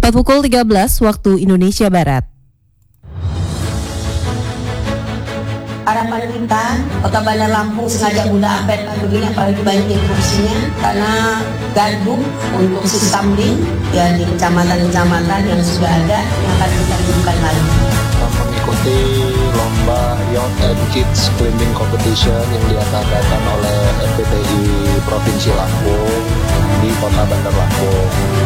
Tepat pukul 13 waktu Indonesia Barat. Harapan kita, Kota Bandar Lampung sengaja mudah update begini apalagi banyak instruksinya karena gaduh untuk sistem link ya di kecamatan-kecamatan yang sudah ada yang akan kita hidupkan lagi. Mengikuti lomba Youth and Kids Cleaning Competition yang diadakan oleh FPTI Provinsi Lampung di Kota Bandar Lampung.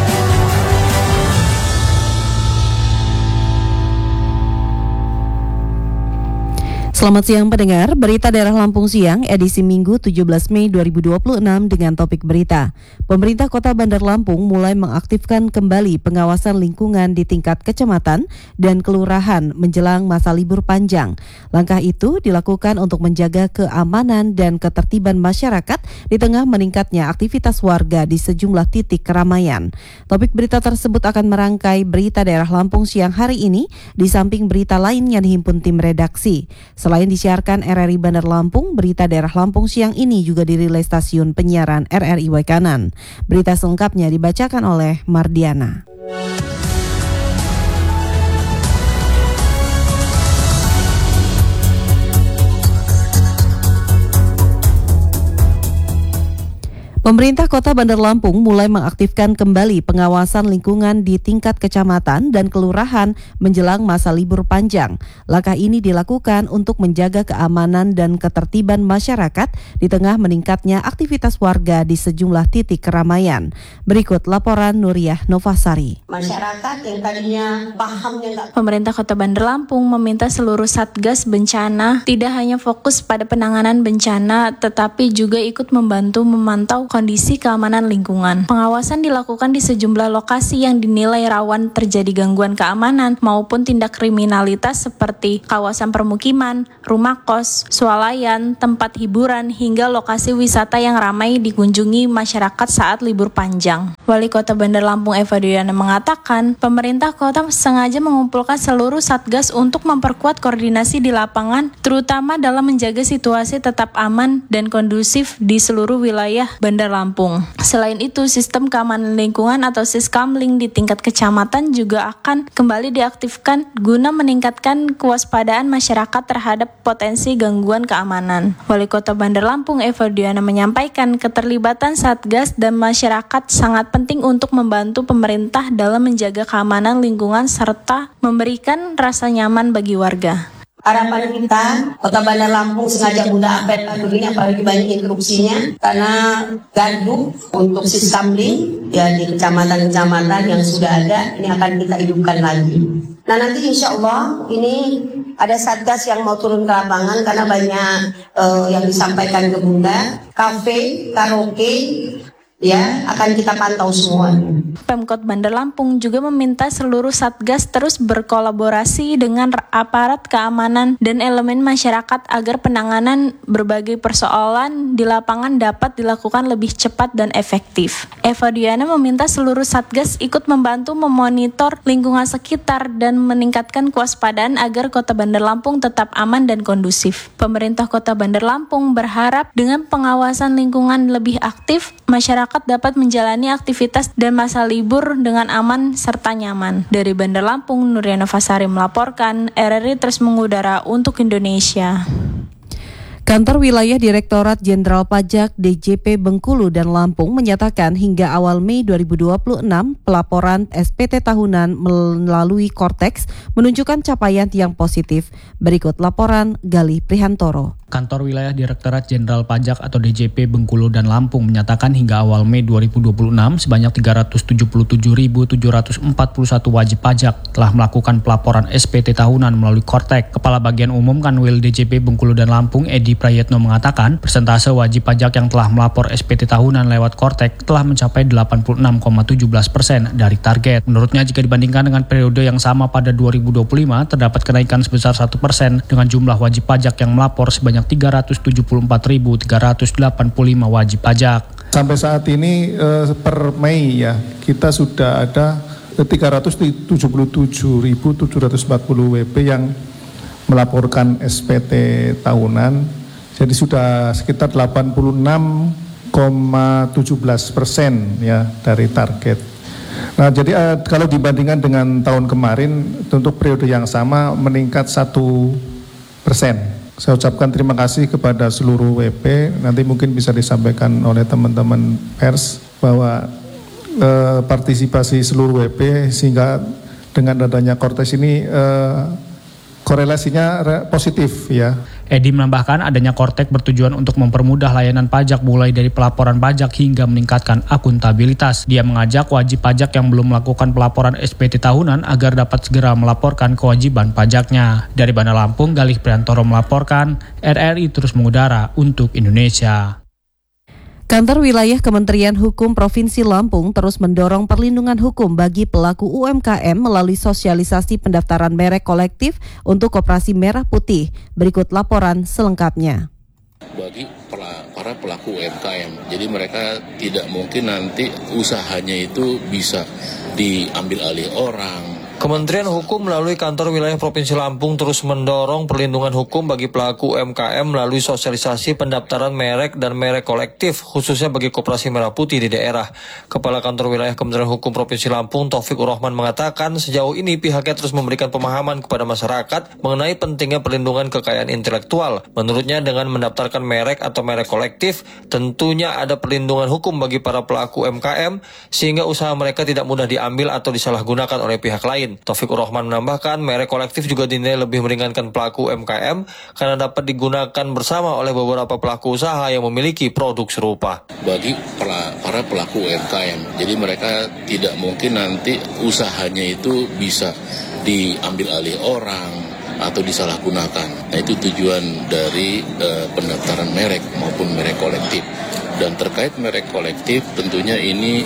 Selamat siang pendengar, berita daerah Lampung Siang edisi Minggu 17 Mei 2026 dengan topik berita. Pemerintah Kota Bandar Lampung mulai mengaktifkan kembali pengawasan lingkungan di tingkat kecamatan dan kelurahan menjelang masa libur panjang. Langkah itu dilakukan untuk menjaga keamanan dan ketertiban masyarakat di tengah meningkatnya aktivitas warga di sejumlah titik keramaian. Topik berita tersebut akan merangkai berita daerah Lampung Siang hari ini di samping berita lain yang dihimpun tim redaksi. Selain disiarkan RRI Bandar Lampung, berita daerah Lampung Siang ini juga dirilis stasiun penyiaran RRI Waikanan. Berita selengkapnya dibacakan oleh Mardiana. Pemerintah Kota Bandar Lampung mulai mengaktifkan kembali pengawasan lingkungan di tingkat kecamatan dan kelurahan menjelang masa libur panjang. Langkah ini dilakukan untuk menjaga keamanan dan ketertiban masyarakat di tengah meningkatnya aktivitas warga di sejumlah titik keramaian. Berikut laporan Nuriyah Novasari. Masyarakat yang tadinya pahamnya Pemerintah Kota Bandar Lampung meminta seluruh Satgas bencana tidak hanya fokus pada penanganan bencana, tetapi juga ikut membantu memantau kondisi keamanan lingkungan. Pengawasan dilakukan di sejumlah lokasi yang dinilai rawan terjadi gangguan keamanan maupun tindak kriminalitas seperti kawasan permukiman, rumah kos, swalayan, tempat hiburan, hingga lokasi wisata yang ramai dikunjungi masyarakat saat libur panjang. Wali Kota Bandar Lampung Eva Duyana mengatakan, pemerintah kota sengaja mengumpulkan seluruh Satgas untuk memperkuat koordinasi di lapangan, terutama dalam menjaga situasi tetap aman dan kondusif di seluruh wilayah Bandar Lampung. Selain itu, sistem keamanan lingkungan atau Siskamling di tingkat kecamatan juga akan kembali diaktifkan guna meningkatkan kewaspadaan masyarakat terhadap potensi gangguan keamanan. Wali Kota Bandar Lampung Eva Duyana menyampaikan keterlibatan Satgas dan masyarakat sangat penting untuk membantu pemerintah dalam menjaga keamanan lingkungan serta memberikan rasa nyaman bagi warga. Harapan kita, Kota Bandar Lampung sengaja mudah update begini apalagi banyak instruksinya karena gaduh untuk sistem link ya di kecamatan-kecamatan yang sudah ada ini akan kita hidupkan lagi. Nah nanti insya Allah ini ada Satgas yang mau turun ke lapangan karena banyak yang disampaikan ke Bunda, kafe, karaoke, ya akan kita pantau semuanya. Pemkot Bandar Lampung juga meminta seluruh Satgas terus berkolaborasi dengan aparat keamanan dan elemen masyarakat agar penanganan berbagai persoalan di lapangan dapat dilakukan lebih cepat dan efektif. Eva Duyana meminta seluruh Satgas ikut membantu memonitor lingkungan sekitar dan meningkatkan kewaspadaan agar Kota Bandar Lampung tetap aman dan kondusif. Pemerintah Kota Bandar Lampung berharap dengan pengawasan lingkungan lebih aktif, masyarakat dapat menjalani aktivitas dan masa libur dengan aman serta nyaman. Dari Bandar Lampung, Nuriyah Novasari melaporkan, RRI terus mengudara untuk Indonesia. Kantor Wilayah Direktorat Jenderal Pajak DJP Bengkulu dan Lampung menyatakan hingga awal Mei 2026 pelaporan SPT tahunan melalui Kortex menunjukkan capaian yang positif. Berikut laporan Galih Prihantoro. Kantor Wilayah Direktorat Jenderal Pajak atau DJP Bengkulu dan Lampung menyatakan hingga awal Mei 2026 sebanyak 377.741 wajib pajak telah melakukan pelaporan SPT tahunan melalui Kortex. Kepala Bagian Umum Kanwil DJP Bengkulu dan Lampung Edi Prayetno mengatakan persentase wajib pajak yang telah melapor SPT tahunan lewat Kortex telah mencapai 86,17% dari target. Menurutnya jika dibandingkan dengan periode yang sama pada 2025 terdapat kenaikan sebesar 1% dengan jumlah wajib pajak yang melapor sebanyak 374.385 wajib pajak. Sampai saat ini per Mei ya kita sudah ada 377.740 WP yang melaporkan SPT tahunan. Jadi sudah sekitar 86,17% ya dari target. Nah, jadi kalau dibandingkan dengan tahun kemarin, untuk periode yang sama meningkat 1%. Saya ucapkan terima kasih kepada seluruh WP. Nanti mungkin bisa disampaikan oleh teman-teman pers bahwa partisipasi seluruh WP sehingga dengan adanya Kortes ini korelasinya positif ya. Edi menambahkan adanya Kortek bertujuan untuk mempermudah layanan pajak mulai dari pelaporan pajak hingga meningkatkan akuntabilitas. Dia mengajak wajib pajak yang belum melakukan pelaporan SPT tahunan agar dapat segera melaporkan kewajiban pajaknya. Dari Bandar Lampung, Galih Priantoro melaporkan, RRI terus mengudara untuk Indonesia. Kantor Wilayah Kementerian Hukum Provinsi Lampung terus mendorong perlindungan hukum bagi pelaku UMKM melalui sosialisasi pendaftaran merek kolektif untuk Koperasi Merah Putih. Berikut laporan selengkapnya. Bagi para pelaku UMKM, jadi mereka tidak mungkin nanti usahanya itu bisa diambil alih orang. Kementerian Hukum melalui Kantor Wilayah Provinsi Lampung terus mendorong perlindungan hukum bagi pelaku UMKM melalui sosialisasi pendaftaran merek dan merek kolektif, khususnya bagi Koperasi Merah Putih di daerah. Kepala Kantor Wilayah Kementerian Hukum Provinsi Lampung, Taufik Urrahman, mengatakan sejauh ini pihaknya terus memberikan pemahaman kepada masyarakat mengenai pentingnya perlindungan kekayaan intelektual. Menurutnya dengan mendaftarkan merek atau merek kolektif, tentunya ada perlindungan hukum bagi para pelaku UMKM sehingga usaha mereka tidak mudah diambil atau disalahgunakan oleh pihak lain. Taufik Urrahman menambahkan, merek kolektif juga dinilai lebih meringankan pelaku UMKM karena dapat digunakan bersama oleh beberapa pelaku usaha yang memiliki produk serupa. Bagi para pelaku UMKM, jadi mereka tidak mungkin nanti usahanya itu bisa diambil alih orang atau disalahgunakan. Nah, itu tujuan dari pendaftaran merek maupun merek kolektif. Dan terkait merek kolektif tentunya ini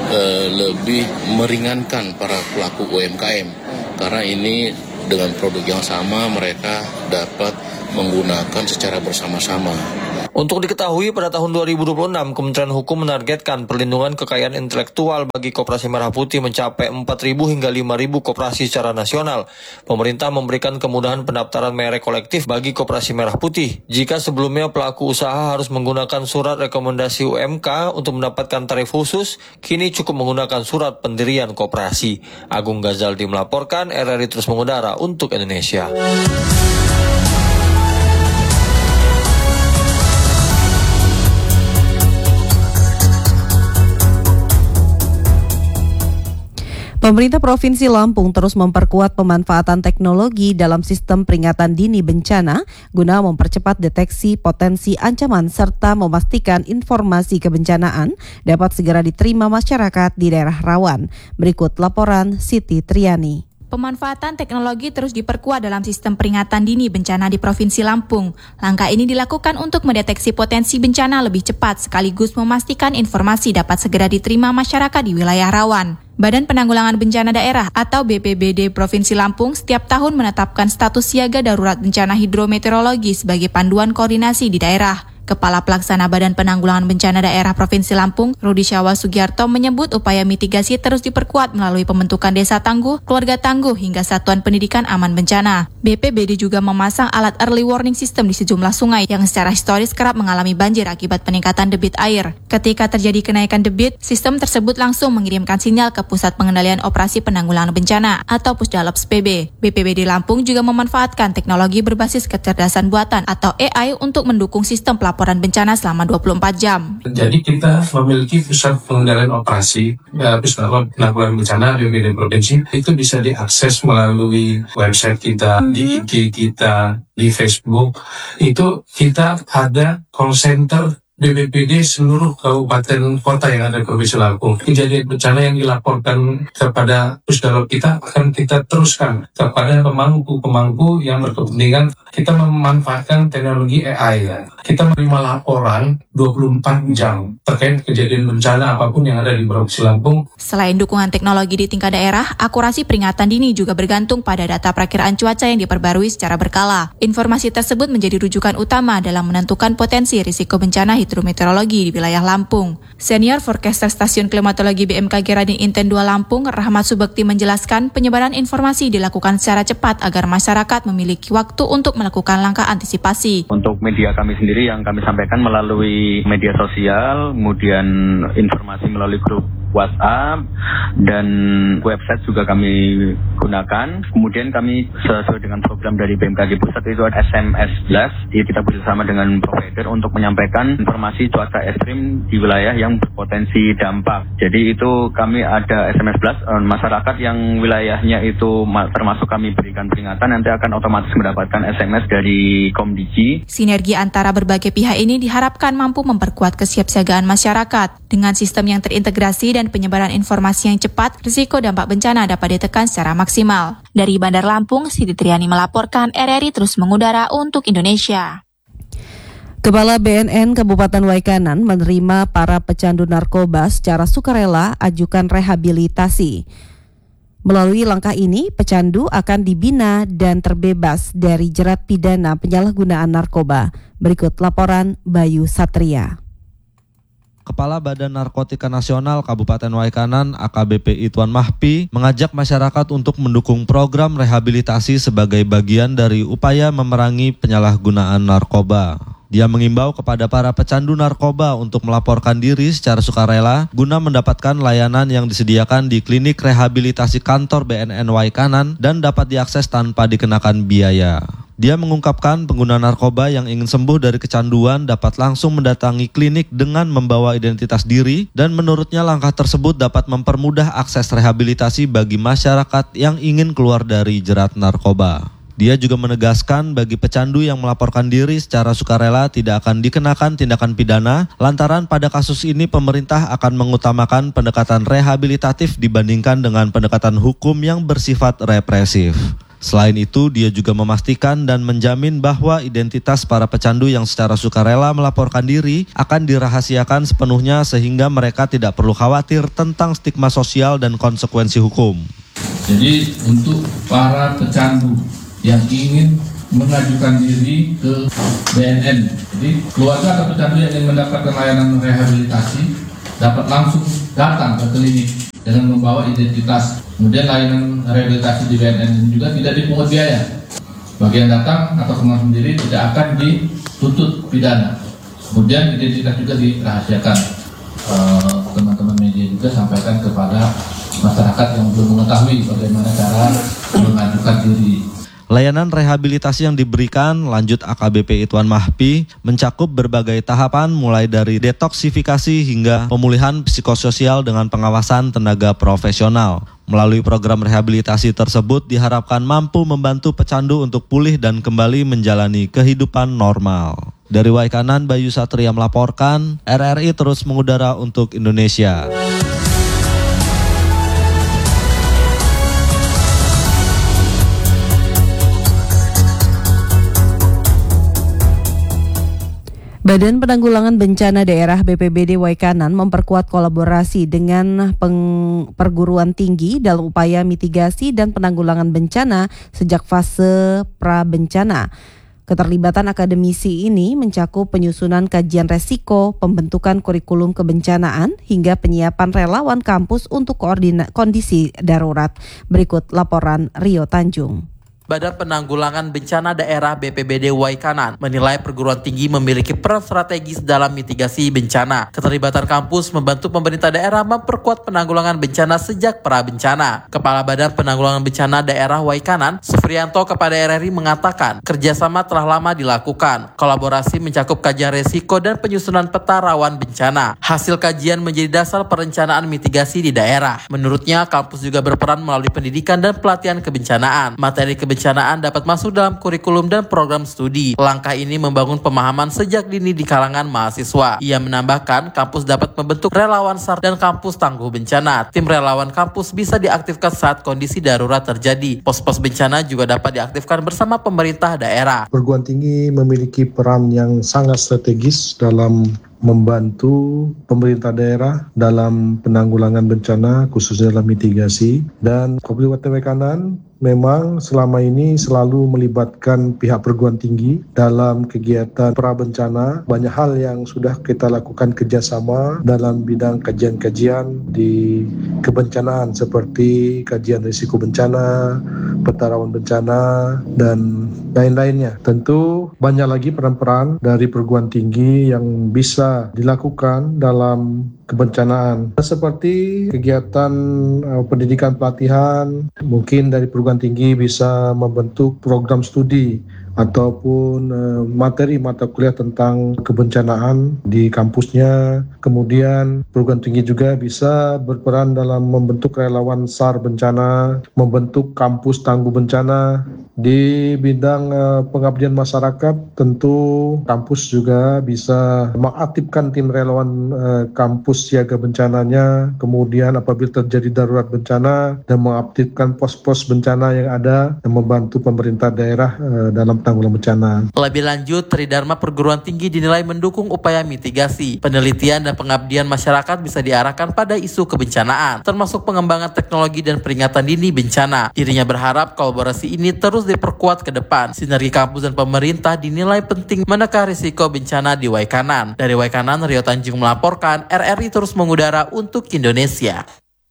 lebih meringankan para pelaku UMKM karena ini dengan produk yang sama mereka dapat menggunakan secara bersama-sama. Untuk diketahui, pada tahun 2026, Kementerian Hukum menargetkan perlindungan kekayaan intelektual bagi Koperasi Merah Putih mencapai 4.000 hingga 5.000 koperasi secara nasional. Pemerintah memberikan kemudahan pendaftaran merek kolektif bagi Koperasi Merah Putih. Jika sebelumnya pelaku usaha harus menggunakan surat rekomendasi UMK untuk mendapatkan tarif khusus, kini cukup menggunakan surat pendirian koperasi. Agung Ghazaldi melaporkan, RRI terus mengudara untuk Indonesia. Pemerintah Provinsi Lampung terus memperkuat pemanfaatan teknologi dalam sistem peringatan dini bencana guna mempercepat deteksi potensi ancaman serta memastikan informasi kebencanaan dapat segera diterima masyarakat di daerah rawan. Berikut laporan Siti Triani. Pemanfaatan teknologi terus diperkuat dalam sistem peringatan dini bencana di Provinsi Lampung. Langkah ini dilakukan untuk mendeteksi potensi bencana lebih cepat sekaligus memastikan informasi dapat segera diterima masyarakat di wilayah rawan. Badan Penanggulangan Bencana Daerah atau BPBD Provinsi Lampung setiap tahun menetapkan status siaga darurat bencana hidrometeorologi sebagai panduan koordinasi di daerah. Kepala Pelaksana Badan Penanggulangan Bencana Daerah Provinsi Lampung, Rudi Syawa Sugiarto, menyebut upaya mitigasi terus diperkuat melalui pembentukan desa tangguh, keluarga tangguh, hingga satuan pendidikan aman bencana. BPBD juga memasang alat early warning system di sejumlah sungai yang secara historis kerap mengalami banjir akibat peningkatan debit air. Ketika terjadi kenaikan debit, sistem tersebut langsung mengirimkan sinyal ke Pusat Pengendalian Operasi Penanggulangan Bencana atau Pusdalops PB. BPBD Lampung juga memanfaatkan teknologi berbasis kecerdasan buatan atau AI untuk mendukung sistem pelaporan bencana selama 24 jam. Jadi kita memiliki pusat pengendalian operasi, pusat penanggulangan bencana BPBD Provinsi, itu bisa diakses melalui website kita, di IG kita, di Facebook. Itu kita ada call center BPBD seluruh kabupaten kota yang ada di Provinsi Lampung. Kejadian bencana yang dilaporkan kepada Pusdalop kita akan kita teruskan kepada pemangku-pemangku yang berkepentingan. Kita memanfaatkan teknologi AI. Kita menerima laporan 24 jam terkait kejadian bencana apapun yang ada di Provinsi Lampung. Selain dukungan teknologi di tingkat daerah, akurasi peringatan dini juga bergantung pada data perakiraan cuaca yang diperbarui secara berkala. Informasi tersebut menjadi rujukan utama dalam menentukan potensi risiko bencana hidrometeorologi di wilayah Lampung. Senior Forecaster Stasiun Klimatologi BMKG Radin Inten 2 Lampung, Rahmat Subekti menjelaskan penyebaran informasi dilakukan secara cepat agar masyarakat memiliki waktu untuk melakukan langkah antisipasi. Untuk media kami sendiri yang kami sampaikan melalui media sosial, kemudian informasi melalui grup WhatsApp, dan website juga kami gunakan. Kemudian kami sesuai dengan program dari BMKG Pusat itu ada SMS Blast. Jadi kita bersama dengan provider untuk menyampaikan informasi cuaca ekstrim di wilayah yang berpotensi dampak. Jadi itu kami ada SMS Blast, masyarakat yang wilayahnya itu termasuk kami berikan peringatan nanti akan otomatis mendapatkan SMS dari Komdigi. Sinergi antara berbagai pihak ini diharapkan mampu memperkuat kesiapsiagaan masyarakat. Dengan sistem yang terintegrasi dan penyebaran informasi yang cepat, risiko dampak bencana dapat ditekan secara maksimal. Dari Bandar Lampung, Siti Triani melaporkan, RRI terus mengudara untuk Indonesia. Kepala BNN Kabupaten Waikanan menerima para pecandu narkoba secara sukarela ajukan rehabilitasi. Melalui langkah ini, pecandu akan dibina dan terbebas dari jerat pidana penyalahgunaan narkoba. Berikut laporan Bayu Satria. Kepala Badan Narkotika Nasional Kabupaten Waikanan AKBP Ituan Mahpi mengajak masyarakat untuk mendukung program rehabilitasi sebagai bagian dari upaya memerangi penyalahgunaan narkoba. Dia mengimbau kepada para pecandu narkoba untuk melaporkan diri secara sukarela guna mendapatkan layanan yang disediakan di klinik rehabilitasi kantor BNN Waikanan dan dapat diakses tanpa dikenakan biaya. Dia mengungkapkan pengguna narkoba yang ingin sembuh dari kecanduan dapat langsung mendatangi klinik dengan membawa identitas diri dan menurutnya langkah tersebut dapat mempermudah akses rehabilitasi bagi masyarakat yang ingin keluar dari jerat narkoba. Dia juga menegaskan bagi pecandu yang melaporkan diri secara sukarela tidak akan dikenakan tindakan pidana lantaran pada kasus ini pemerintah akan mengutamakan pendekatan rehabilitatif dibandingkan dengan pendekatan hukum yang bersifat represif. Selain itu, dia juga memastikan dan menjamin bahwa identitas para pecandu yang secara sukarela melaporkan diri akan dirahasiakan sepenuhnya sehingga mereka tidak perlu khawatir tentang stigma sosial dan konsekuensi hukum. Jadi untuk para pecandu yang ingin mengajukan diri ke BNN, jadi keluarga atau pecandu yang ingin mendapatkan layanan rehabilitasi dapat langsung datang ke klinik dengan membawa identitas. Kemudian layanan rehabilitasi di BNN juga tidak dipungut biaya. Bagi yang datang atau kemana sendiri tidak akan dituntut pidana. Kemudian identitas juga dirahasiakan. Teman-teman media juga sampaikan kepada masyarakat yang belum mengetahui bagaimana cara mengajukan diri. Layanan rehabilitasi yang diberikan, lanjut AKBP Ituan Mahpi, mencakup berbagai tahapan mulai dari detoksifikasi hingga pemulihan psikososial dengan pengawasan tenaga profesional. Melalui program rehabilitasi tersebut diharapkan mampu membantu pecandu untuk pulih dan kembali menjalani kehidupan normal. Dari Waikanan, Bayu Satria melaporkan, RRI terus mengudara untuk Indonesia. Badan Penanggulangan Bencana Daerah BPBD Waikanan memperkuat kolaborasi dengan perguruan tinggi dalam upaya mitigasi dan penanggulangan bencana sejak fase pra-bencana. Keterlibatan akademisi ini mencakup penyusunan kajian resiko, pembentukan kurikulum kebencanaan, hingga penyiapan relawan kampus untuk kondisi darurat. Berikut laporan Rio Tanjung. Badan Penanggulangan Bencana Daerah BPBD Waikanan menilai perguruan tinggi memiliki peran strategis dalam mitigasi bencana. Keterlibatan kampus membantu pemerintah daerah memperkuat penanggulangan bencana sejak pra-bencana. Kepala Badan Penanggulangan Bencana Daerah Waikanan, Sufrianto, kepada RRI mengatakan, kerjasama telah lama dilakukan. Kolaborasi mencakup kajian resiko dan penyusunan peta rawan bencana. Hasil kajian menjadi dasar perencanaan mitigasi di daerah. Menurutnya, kampus juga berperan melalui pendidikan dan pelatihan kebencanaan. Materi kebencanaan dapat masuk dalam kurikulum dan program studi. Langkah ini membangun pemahaman sejak dini di kalangan mahasiswa. Ia menambahkan, kampus dapat membentuk relawan SAR dan kampus tangguh bencana. Tim relawan kampus bisa diaktifkan saat kondisi darurat terjadi. Pos-pos bencana juga dapat diaktifkan bersama pemerintah daerah. Perguruan tinggi memiliki peran yang sangat strategis dalam membantu pemerintah daerah dalam penanggulangan bencana, khususnya dalam mitigasi. Dan Kabupaten Waikanan memang selama ini selalu melibatkan pihak perguruan tinggi dalam kegiatan pra-bencana. Banyak hal yang sudah kita lakukan kerjasama dalam bidang kajian-kajian di kebencanaan seperti kajian risiko bencana, peta rawan bencana, dan lain-lainnya. Tentu banyak lagi peran-peran dari perguruan tinggi yang bisa dilakukan dalam kebencanaan, seperti kegiatan pendidikan pelatihan. Mungkin dari perguruan tinggi bisa membentuk program studi ataupun materi mata kuliah tentang kebencanaan di kampusnya. Kemudian perguruan tinggi juga bisa berperan dalam membentuk relawan SAR bencana, membentuk kampus tangguh bencana. Di bidang pengabdian masyarakat, tentu kampus juga bisa mengaktifkan tim relawan kampus siaga bencananya, kemudian apabila terjadi darurat bencana, dan mengaktifkan pos-pos bencana yang ada dan membantu pemerintah daerah dalam tanggulangan bencana. Lebih lanjut, Tridharma Perguruan Tinggi dinilai mendukung upaya mitigasi, penelitian dan pengabdian masyarakat bisa diarahkan pada isu kebencanaan, termasuk pengembangan teknologi dan peringatan dini bencana. Dirinya berharap kolaborasi ini terus diperkuat ke depan. Sinergi kampus dan pemerintah dinilai penting menekan risiko bencana di Waikanan. Dari Waikanan, Rio Tanjung melaporkan, RRI terus mengudara untuk Indonesia.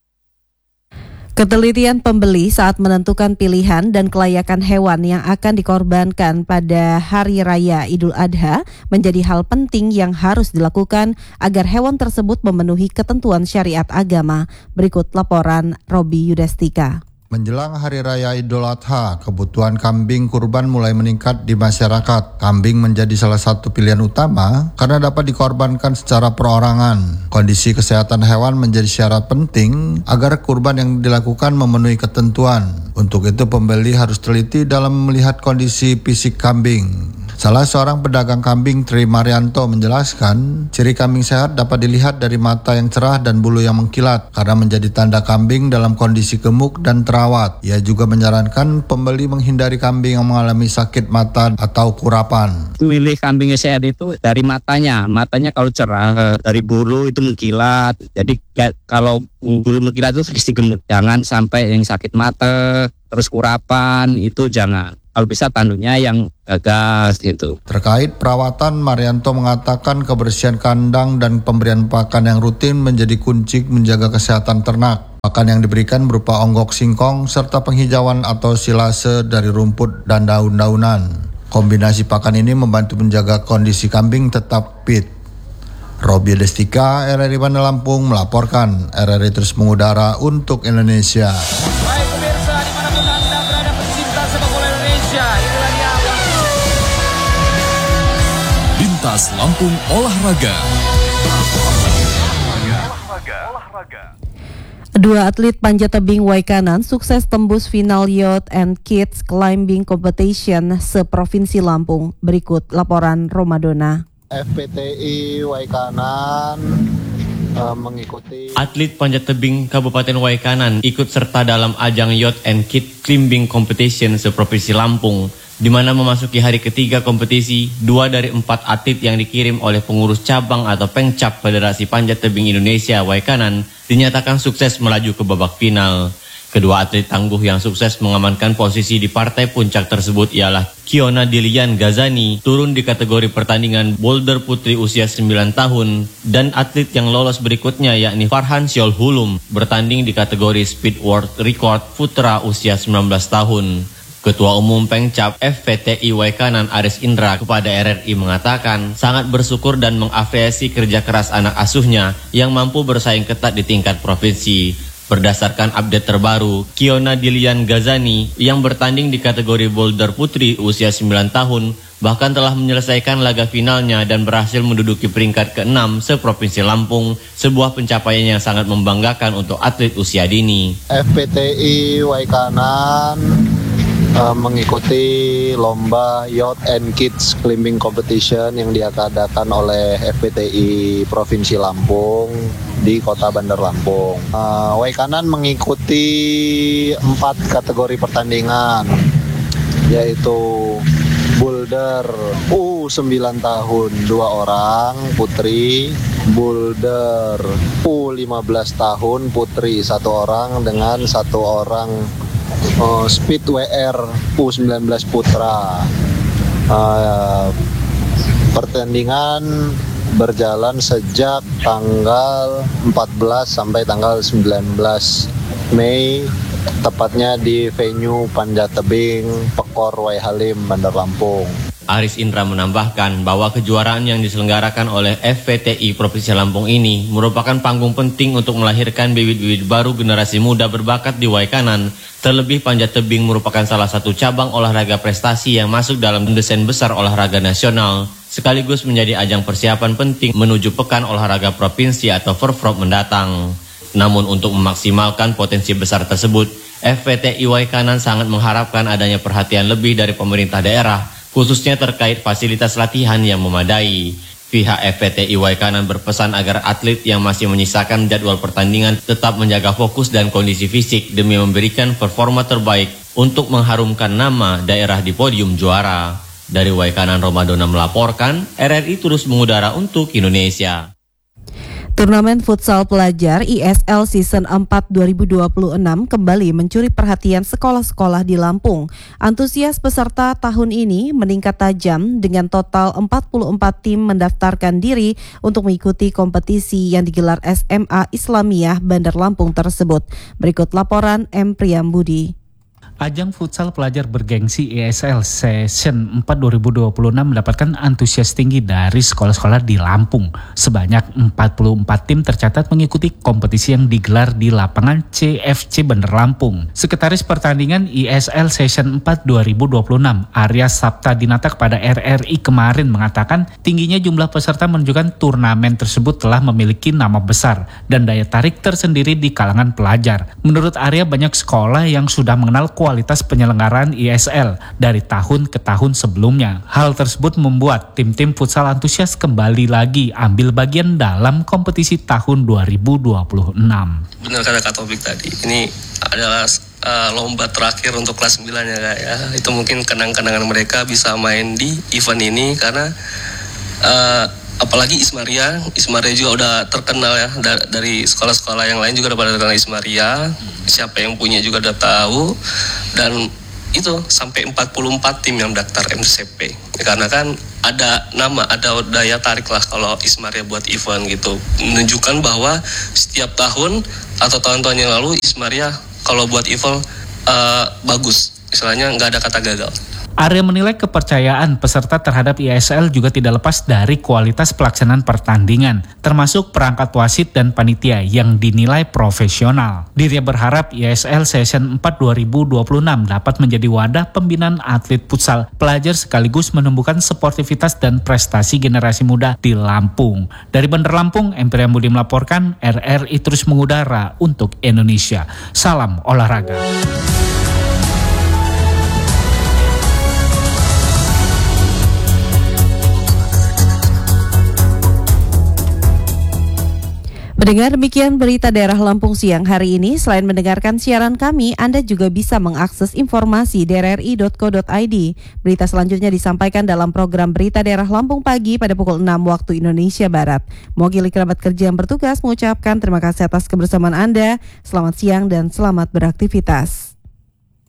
Ketelitian pembeli saat menentukan pilihan dan kelayakan hewan yang akan dikorbankan pada Hari Raya Idul Adha menjadi hal penting yang harus dilakukan agar hewan tersebut memenuhi ketentuan syariat agama. Berikut laporan Robi Yudestika. Menjelang Hari Raya Idul Adha, kebutuhan kambing kurban mulai meningkat di masyarakat. Kambing menjadi salah satu pilihan utama karena dapat dikorbankan secara perorangan. Kondisi kesehatan hewan menjadi syarat penting agar kurban yang dilakukan memenuhi ketentuan. Untuk itu pembeli harus teliti dalam melihat kondisi fisik kambing. Salah seorang pedagang kambing, Tri Marianto, menjelaskan, ciri kambing sehat dapat dilihat dari mata yang cerah dan bulu yang mengkilat, karena menjadi tanda kambing dalam kondisi gemuk dan terawat. Ia juga menyarankan pembeli menghindari kambing yang mengalami sakit mata atau kurapan. Milih kambing sehat itu dari matanya kalau cerah, dari bulu itu mengkilat. Jadi kalau bulu mengkilat itu sedikit gemuk, jangan sampai yang sakit mata, terus kurapan itu jangan. Kalau bisa tanduknya yang gagas gitu. Terkait perawatan, Marianto mengatakan kebersihan kandang dan pemberian pakan yang rutin menjadi kunci menjaga kesehatan ternak. Pakan yang diberikan berupa onggok singkong serta penghijauan atau silase dari rumput dan daun-daunan. Kombinasi pakan ini membantu menjaga kondisi kambing tetap fit. Robi Destika, RRI Bandar Lampung melaporkan. RRI terus mengudara untuk Indonesia. Baik pemirsa, dimanapun Anda berada pencinta sepak bola Indonesia, inilah dia Lintas Lampung Olahraga. Dua atlet panjat tebing Waikanan sukses tembus final Youth and Kids Climbing Competition se-Provinsi Lampung. Berikut laporan Romadona. FPTI Waikanan mengikuti. Atlet panjat tebing Kabupaten Waikanan ikut serta dalam ajang Youth and Kids Climbing Competition se-Provinsi Lampung, di mana memasuki hari ketiga kompetisi, 2 dari 4 atlet yang dikirim oleh pengurus cabang atau Pengcap Federasi Panjat Tebing Indonesia Waikanan dinyatakan sukses melaju ke babak final. Kedua atlet tangguh yang sukses mengamankan posisi di partai puncak tersebut ialah Kiona Dilian Gazani turun di kategori pertandingan boulder putri usia 9 tahun dan atlet yang lolos berikutnya yakni Farhan Syol Hulum bertanding di kategori speed world record putra usia 19 tahun. Ketua Umum Pengcap FPTI Waikanan Aris Indra kepada RRI mengatakan sangat bersyukur dan mengapresiasi kerja keras anak asuhnya yang mampu bersaing ketat di tingkat provinsi. Berdasarkan update terbaru, Kiona Dilian Gazani yang bertanding di kategori boulder putri usia 9 tahun bahkan telah menyelesaikan laga finalnya dan berhasil menduduki peringkat ke-6 se-Provinsi Lampung, sebuah pencapaian yang sangat membanggakan untuk atlet usia dini. FPTI Waikanan mengikuti lomba Youth and Kids Climbing Competition yang diadakan oleh FPTI Provinsi Lampung di Kota Bandar Lampung. Waikanan mengikuti 4 kategori pertandingan, yaitu boulder U9 tahun 2 orang putri, boulder U15 tahun putri 1 orang dengan 1 orang speed WR U19 putra. Pertandingan berjalan sejak tanggal 14 sampai tanggal 19 Mei tepatnya di venue Panjat Tebing Pekor Wai Halim, Bandar Lampung. Aris Indra menambahkan bahwa kejuaraan yang diselenggarakan oleh FPTI Provinsi Lampung ini merupakan panggung penting untuk melahirkan bibit-bibit baru generasi muda berbakat di Waikanan. Terlebih panjat tebing merupakan salah satu cabang olahraga prestasi yang masuk dalam desain besar olahraga nasional, sekaligus menjadi ajang persiapan penting menuju Pekan Olahraga Provinsi atau Forprov mendatang. Namun untuk memaksimalkan potensi besar tersebut, FPTI Waikanan sangat mengharapkan adanya perhatian lebih dari pemerintah daerah, khususnya terkait fasilitas latihan yang memadai. Pihak FPTI Waikanan berpesan agar atlet yang masih menyisakan jadwal pertandingan tetap menjaga fokus dan kondisi fisik demi memberikan performa terbaik untuk mengharumkan nama daerah di podium juara. Dari Waikanan, Romadona melaporkan, RRI terus mengudara untuk Indonesia. Turnamen futsal pelajar ISL Season 4 2026 kembali mencuri perhatian sekolah-sekolah di Lampung. Antusias peserta tahun ini meningkat tajam dengan total 44 tim mendaftarkan diri untuk mengikuti kompetisi yang digelar SMA Islamiyah Bandar Lampung tersebut. Berikut laporan M. Priyambudi. Ajang futsal pelajar bergengsi ESL Season 4 2026 mendapatkan antusias tinggi dari sekolah-sekolah di Lampung. Sebanyak 44 tim tercatat mengikuti kompetisi yang digelar di lapangan CFC Bandar Lampung. Sekretaris Pertandingan ESL Season 4 2026, Arya Sapta Dinata kepada RRI kemarin mengatakan tingginya jumlah peserta menunjukkan turnamen tersebut telah memiliki nama besar dan daya tarik tersendiri di kalangan pelajar. Menurut Arya, banyak sekolah yang sudah mengenal kualitas penyelenggaraan ISL dari tahun ke tahun sebelumnya. Hal tersebut membuat tim-tim futsal antusias kembali lagi ambil bagian dalam kompetisi tahun 2026. Benar kata Kak Taufik tadi, ini adalah lomba terakhir untuk kelas 9 ya Kak ya. Itu mungkin kenang-kenangan mereka bisa main di event ini karena apalagi Ismaria juga udah terkenal ya dari sekolah-sekolah yang lain juga udah pada terkenal Ismaria. Siapa yang punya juga udah tahu, dan itu sampai 44 tim yang daftar MCP. Karena kan ada nama, ada daya tarik lah kalau Ismaria buat event gitu. Menunjukkan bahwa setiap tahun atau tahun-tahun yang lalu Ismaria kalau buat event bagus. Istilahnya nggak ada kata gagal. Arya menilai kepercayaan peserta terhadap ISL juga tidak lepas dari kualitas pelaksanaan pertandingan, termasuk perangkat wasit dan panitia yang dinilai profesional. Dirinya berharap ISL Season 4 2026 dapat menjadi wadah pembinaan atlet futsal pelajar sekaligus menumbuhkan sportivitas dan prestasi generasi muda di Lampung. Dari Bandar Lampung, M. Priyambudi melaporkan, RRI terus mengudara untuk Indonesia. Salam olahraga. Mendengar demikian berita daerah Lampung siang hari ini, selain mendengarkan siaran kami, Anda juga bisa mengakses informasi di rri.co.id. Berita selanjutnya disampaikan dalam program Berita Daerah Lampung Pagi pada pukul 6 waktu Indonesia Barat. Mewakili kerabat kerja yang bertugas mengucapkan terima kasih atas kebersamaan Anda. Selamat siang dan selamat beraktivitas.